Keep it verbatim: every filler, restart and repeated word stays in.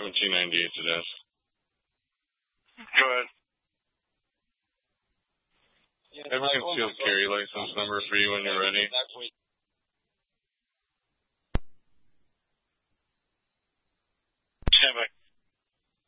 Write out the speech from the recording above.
seventeen ninety-eight to desk. Go ahead. I have a concealed carry license number for you when you're ready.